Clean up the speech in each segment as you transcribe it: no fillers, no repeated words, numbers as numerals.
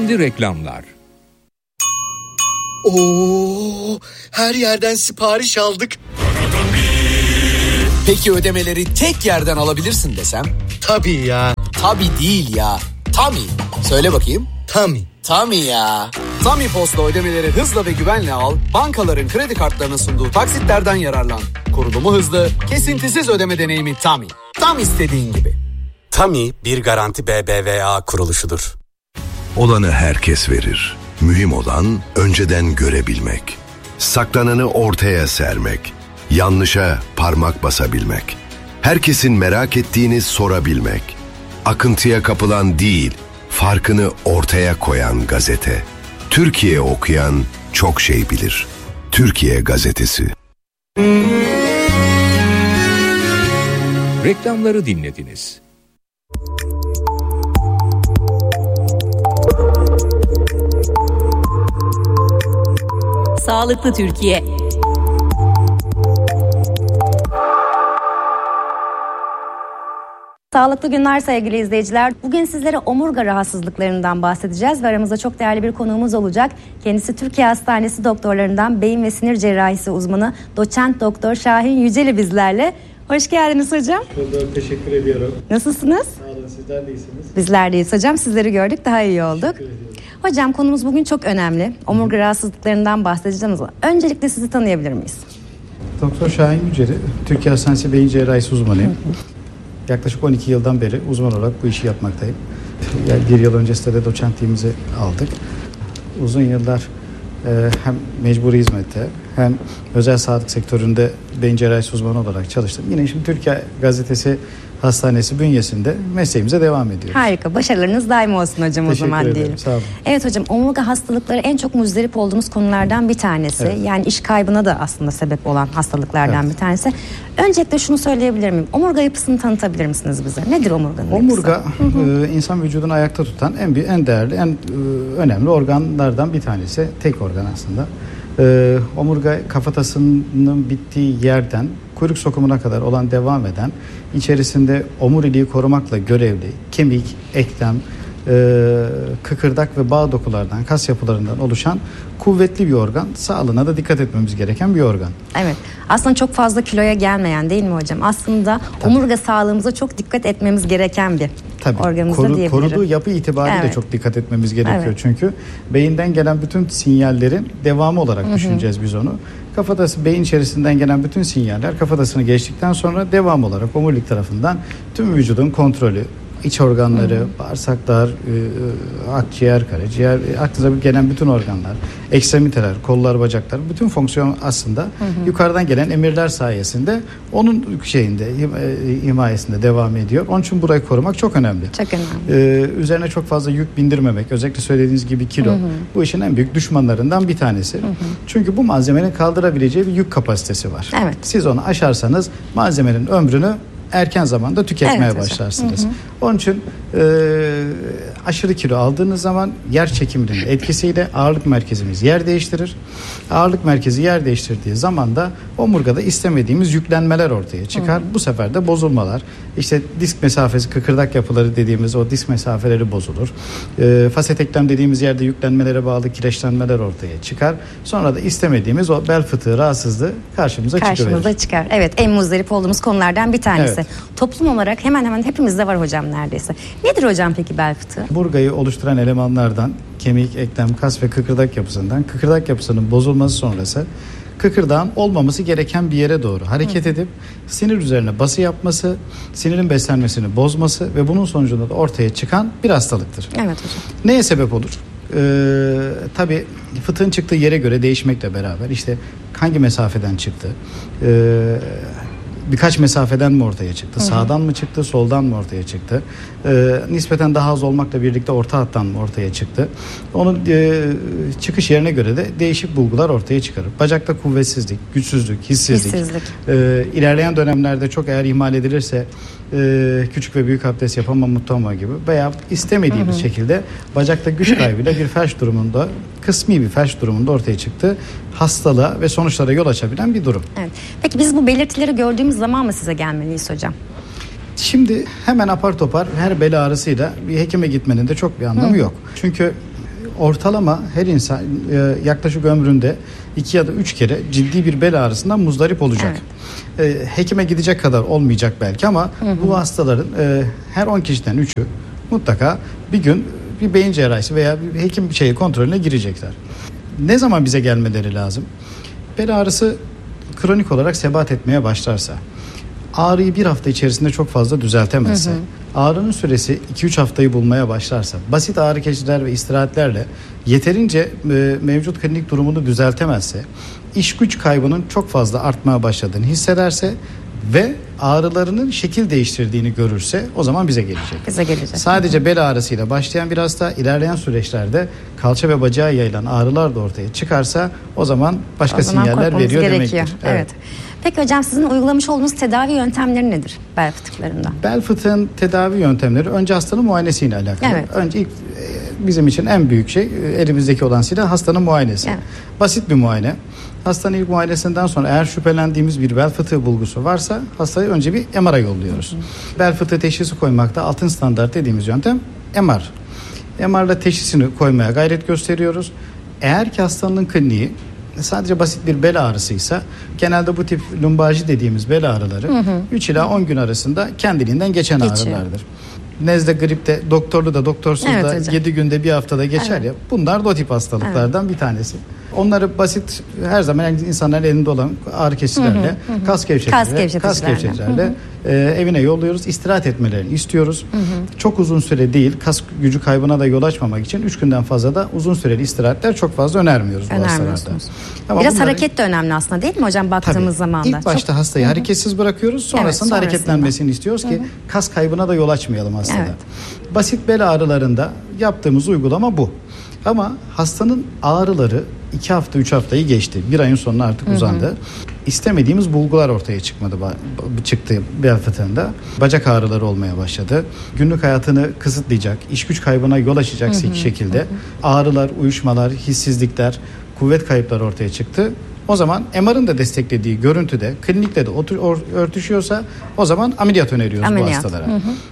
Şimdi reklamlar. Oo, her yerden sipariş aldık. Peki ödemeleri tek yerden alabilirsin desem? Tabii ya. Tabii değil ya. Tami. Söyle bakayım. Tami. Tami ya. Tami Post'la ödemeleri hızla ve güvenle al. Bankaların kredi kartlarına sunduğu taksitlerden yararlan. Kurulumu hızlı, kesintisiz ödeme deneyimi Tami. Tam istediğin gibi. Tami bir Garanti BBVA kuruluşudur. Olanı herkes verir. Mühim olan önceden görebilmek. Saklananı ortaya sermek. Yanlışa parmak basabilmek. Herkesin merak ettiğini sorabilmek. Akıntıya kapılan değil, farkını ortaya koyan gazete. Türkiye okuyan çok şey bilir. Türkiye Gazetesi. Reklamları dinlediniz. Sağlıklı Türkiye. Sağlıklı günler sevgili izleyiciler. Bugün sizlere omurga rahatsızlıklarından bahsedeceğiz ve aramızda çok değerli bir konuğumuz olacak. Kendisi Türkiye Hastanesi doktorlarından beyin ve sinir cerrahisi uzmanı Doçent Doktor Şahin Yüceli bizlerle. Hoş geldiniz hocam. Çok teşekkür ediyorum. Nasılsınız? Sağ olun, sizler de iyisiniz. Bizler de iyiyiz hocam. Sizleri gördük, daha iyi olduk. Hocam konumuz bugün çok önemli. Omurga rahatsızlıklarından bahsedeceğiz ama öncelikle sizi tanıyabilir miyiz? Doktor Şahin Yüceli, Türkiye Hastanesi beyin cerrahisi uzmanıyım. Yaklaşık 12 yıldan beri uzman olarak bu işi yapmaktayım. Yani bir yıl öncesinde de doçentliğimizi aldık. Uzun yıllar hem mecburi hizmette hem özel sağlık sektöründe beyin cerrahisi uzmanı olarak çalıştım. Yine şimdi Türkiye Gazetesi Hastanesi bünyesinde mesleğimize devam ediyoruz. Harika. Başarılarınız daim olsun hocam o zaman diyelim. Teşekkür ederim. Sağ olun. Evet hocam, omurga hastalıkları en çok muzdarip olduğumuz konulardan bir tanesi. Evet. Yani iş kaybına da aslında sebep olan hastalıklardan bir tanesi. Öncelikle şunu söyleyebilir miyim? Omurga yapısını tanıtabilir misiniz bize? Nedir omurganın Omurga, yapısı? insan vücudunu ayakta tutan en değerli, en önemli organlardan bir tanesi. Tek organ aslında. Omurga kafatasının bittiği yerden kuyruk sokumuna kadar olan devam eden, içerisinde omuriliği korumakla görevli kemik, eklem, kıkırdak ve bağ dokulardan, kas yapılarından oluşan kuvvetli bir organ. Sağlığına da dikkat etmemiz gereken bir organ. Evet. Aslında çok fazla kiloya gelmeyen, değil mi hocam? Aslında omurga sağlığımıza çok dikkat etmemiz gereken bir organımızda diyebilirim. Koruduğu yapı itibariyle çok dikkat etmemiz gerekiyor. Evet. Çünkü beyinden gelen bütün sinyallerin devamı olarak düşüneceğiz biz onu. Kafatası, beyin içerisinden gelen bütün sinyaller kafatasını geçtikten sonra devam olarak omurilik tarafından tüm vücudun kontrolü, İç organları, bağırsaklar, akciğer, karaciğer, aklınıza gelen bütün organlar, ekstremiteler, kollar, bacaklar, bütün fonksiyon aslında yukarıdan gelen emirler sayesinde onun himayesinde devam ediyor. Onun için burayı korumak çok önemli. Çok önemli. Üzerine çok fazla yük bindirmemek, özellikle söylediğiniz gibi kilo, bu işin en büyük düşmanlarından bir tanesi. Çünkü bu malzemenin kaldırabileceği bir yük kapasitesi var. Evet. Siz onu aşarsanız malzemenin ömrünü erken zamanda tüketmeye başlarsınız. Onun için aşırı kilo aldığınız zaman yer çekiminin etkisiyle ağırlık merkezimiz yer değiştirir. Ağırlık merkezi yer değiştirdiği zaman da omurgada istemediğimiz yüklenmeler ortaya çıkar. Bu sefer de bozulmalar, işte disk mesafesi, kıkırdak yapıları dediğimiz o disk mesafeleri bozulur. Faset eklem dediğimiz yerde yüklenmelere bağlı kireçlenmeler ortaya çıkar. Sonra da istemediğimiz o bel fıtığı rahatsızlığı karşımıza çıkar. Evet, en muzdarip olduğumuz konulardan bir tanesi. Evet. Toplum olarak hemen hemen hepimizde var hocam neredeyse. Nedir hocam peki bel fıtığı? Omurgayı oluşturan elemanlardan kemik, eklem, kas ve kıkırdak yapısından, kıkırdak yapısının bozulması sonrası kıkırdağın olmaması gereken bir yere doğru hareket edip sinir üzerine bası yapması, sinirin beslenmesini bozması ve bunun sonucunda da ortaya çıkan bir hastalıktır. Evet hocam. Neye sebep olur? Tabii fıtığın çıktığı yere göre değişmekle beraber işte hangi mesafeden çıktı, birkaç mesafeden mi ortaya çıktı? Sağdan mı çıktı? Soldan mı ortaya çıktı? Nispeten daha az olmakla birlikte orta hattan mı ortaya çıktı? Onun çıkış yerine göre de değişik bulgular ortaya çıkarır. Bacakta kuvvetsizlik, güçsüzlük, hissizlik. İlerleyen dönemlerde çok eğer ihmal edilirse küçük ve büyük abdest yapamama gibi veya istemediğimiz şekilde bacakta güç kaybıyla bir felç durumunda, kısmi bir felç durumunda ortaya çıktı. Hastalığa ve sonuçlara yol açabilen bir durum. Evet. Peki biz bu belirtileri gördüğümüz zaman mı size gelmeliyiz hocam? Şimdi hemen apar topar her bel ağrısıyla bir hekime gitmenin de çok bir anlamı yok. Çünkü ortalama her insan yaklaşık ömründe 2 ya da 3 kere ciddi bir bel ağrısından muzdarip olacak. Hekime gidecek kadar olmayacak belki ama bu hastaların her 10 kişiden 3'ü mutlaka bir gün bir beyin cerrahisi veya bir hekim kontrolüne girecekler. Ne zaman bize gelmeleri lazım? Bel ağrısı kronik olarak sebat etmeye başlarsa, ağrıyı bir hafta içerisinde çok fazla düzeltemezse, ağrının süresi 2-3 haftayı bulmaya başlarsa, basit ağrı kesiciler ve istirahatlerle yeterince mevcut klinik durumunu düzeltemezse, iş güç kaybının çok fazla artmaya başladığını hissederse ve ağrılarının şekil değiştirdiğini görürse o zaman bize gelecek. Sadece bel ağrısıyla başlayan bir hasta ilerleyen süreçlerde kalça ve bacağa yayılan ağrılar da ortaya çıkarsa o zaman başka sinyaller veriyor demektir. Evet. Peki hocam, sizin uygulamış olduğunuz tedavi yöntemleri nedir bel fıtıklarında? Bel fıtığın tedavi yöntemleri önce hastanın muayenesiyle alakalı. Evet. Önce ilk bizim için en büyük şey elimizdeki olan silah hastanın muayenesi. Evet. Basit bir muayene. Hastanın ilk muayenesinden sonra eğer şüphelendiğimiz bir bel fıtığı bulgusu varsa hastayı önce bir MR'a yolluyoruz. Bel fıtığı teşhisi koymakta altın standart dediğimiz yöntem MR. MR'la teşhisini koymaya gayret gösteriyoruz. Eğer ki hastanın kliniği sadece basit bir bel ağrısıysa genelde bu tip lumbalji dediğimiz bel ağrıları 3 ila 10 gün arasında kendiliğinden geçen ağrılardır. Nezle, gripte doktorlu da doktorsuz da 7 günde bir haftada geçer ya. Bunlar da o tip hastalıklardan bir tanesi. Onları basit her zaman insanların elinde olan ağrı kesicilerle, kas gevşeticilerle evine yolluyoruz. İstirahat etmelerini istiyoruz. Çok uzun süre değil, kas gücü kaybına da yol açmamak için 3 günden fazla da uzun süreli istirahatler çok fazla önermiyoruz bu hastalarda. Biraz hareket de önemli aslında, değil mi hocam, baktığımız zaman da? İlk başta hastayı hareketsiz bırakıyoruz. Sonrasında hareketlenmesini istiyoruz ki kas kaybına da yol açmayalım hastada. Basit bel ağrılarında yaptığımız uygulama bu. Ama hastanın ağrıları 2 hafta 3 haftayı geçti. Bir ayın sonuna artık uzandı. İstemediğimiz bulgular ortaya çıktı bel fıtığında. Bacak ağrıları olmaya başladı. Günlük hayatını kısıtlayacak, iş güç kaybına yol açacak şekilde ağrılar, uyuşmalar, hissizlikler, kuvvet kayıpları ortaya çıktı. O zaman MR'ın da desteklediği görüntüde klinikle de örtüşüyorsa o zaman ameliyat öneriyoruz bu hastalara.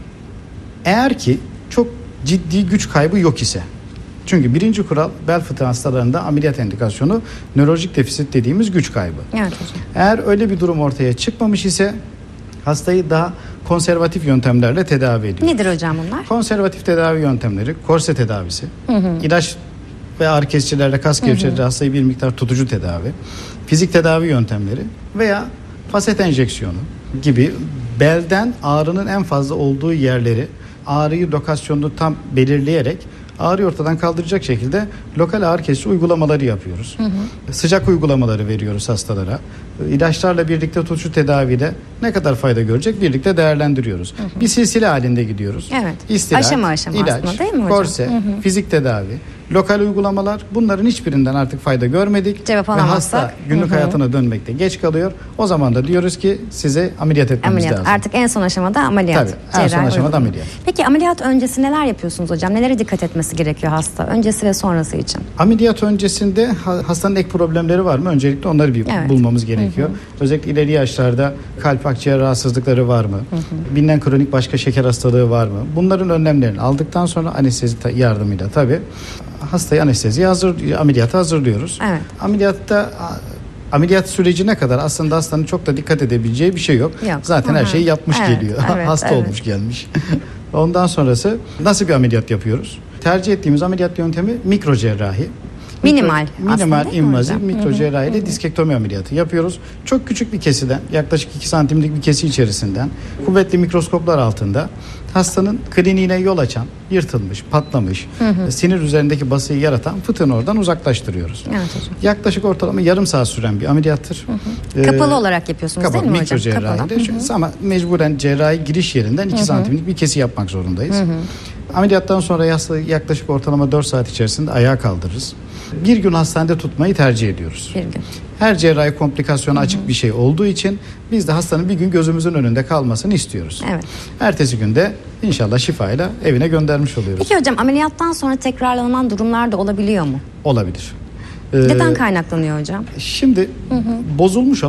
Eğer ki çok ciddi güç kaybı yok ise, çünkü birinci kural bel fıtığı hastalarında ameliyat indikasyonu nörolojik defisit dediğimiz güç kaybı. Evet hocam. Eğer öyle bir durum ortaya çıkmamış ise hastayı daha konservatif yöntemlerle tedavi ediyoruz. Nedir hocam bunlar? Konservatif tedavi yöntemleri korse tedavisi, ilaç ve ağrı kesicilerle kas gevşetici hastayı bir miktar tutucu tedavi, fizik tedavi yöntemleri veya faset enjeksiyonu gibi belden ağrının en fazla olduğu yerleri ağrıyı lokasyonunu tam belirleyerek ağrıyı ortadan kaldıracak şekilde lokal ağrı kesici uygulamaları yapıyoruz. Sıcak uygulamaları veriyoruz hastalara. İlaçlarla birlikte tutucu tedavide ne kadar fayda görecek birlikte değerlendiriyoruz. Bir silsile halinde gidiyoruz. Evet. İstirahat, aşama ilaç, aslında değil mi hocam? Korse, fizik tedavi, lokal uygulamalar, bunların hiçbirinden artık fayda görmedik. Cevap ve hasta günlük hayatına dönmekte geç kalıyor. O zaman da diyoruz ki size ameliyat etmemiz lazım. Artık en son aşamada ameliyat. Tabii, en son aşamada ameliyat. Peki ameliyat öncesi neler yapıyorsunuz hocam? Nelere dikkat etmesi gerekiyor hasta öncesi ve sonrası için? Ameliyat öncesinde hastanın ek problemleri var mı? Öncelikle onları bir bulmamız gerekiyor. Özellikle ileri yaşlarda kalp akciğer rahatsızlıkları var mı? Bilinen kronik başka şeker hastalığı var mı? Bunların önlemlerini aldıktan sonra anestezi yardımıyla tabii hastayı ameliyata hazırlıyoruz. Evet. Ameliyat sürecine kadar aslında hastanın çok da dikkat edebileceği bir şey yok. Zaten her şeyi yapmış geliyor. Hasta olmuş gelmiş. Ondan sonrası nasıl bir ameliyat yapıyoruz? Tercih ettiğimiz ameliyat yöntemi mikro cerrahi. Minimal invaziv mikro cerrahi ile diskektomi ameliyatı yapıyoruz. Çok küçük bir kesiden, yaklaşık 2 santimlik bir kesi içerisinden kuvvetli mikroskoplar altında hastanın kliniğine yol açan, yırtılmış, patlamış, sinir üzerindeki basıyı yaratan fıtığını oradan uzaklaştırıyoruz. Evet hocam. Yaklaşık ortalama yarım saat süren bir ameliyattır. Kapalı olarak yapıyorsunuz değil mi hocam? Mikro cerrahi ama mecburen cerrahi giriş yerinden 2 santimlik bir kesi yapmak zorundayız. Ameliyattan sonra yaklaşık ortalama 4 saat içerisinde ayağa kaldırırız. Bir gün hastanede tutmayı tercih ediyoruz. Bir gün. Her cerrahi komplikasyona açık bir şey olduğu için biz de hastanın bir gün gözümüzün önünde kalmasını istiyoruz. Evet. Ertesi günde inşallah şifayla evine göndermiş oluyoruz. Peki hocam ameliyattan sonra tekrarlanan durumlar da olabiliyor mu? Olabilir. Neden kaynaklanıyor hocam? Şimdi bozulmuş